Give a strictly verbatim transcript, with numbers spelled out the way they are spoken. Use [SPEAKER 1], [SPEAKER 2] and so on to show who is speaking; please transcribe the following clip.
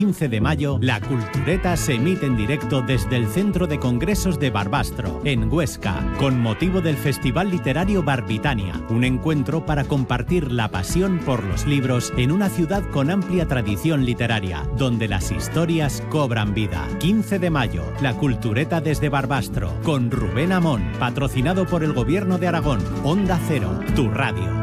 [SPEAKER 1] quince de mayo, La Cultureta se emite en directo desde el Centro de Congresos de Barbastro, en Huesca, con motivo del Festival Literario Barbitania, un encuentro para compartir la pasión por los libros en una ciudad con amplia tradición literaria, donde las historias cobran vida. quince de mayo, La Cultureta desde Barbastro, con Rubén Amón, patrocinado por el Gobierno de Aragón. Onda Cero, tu radio.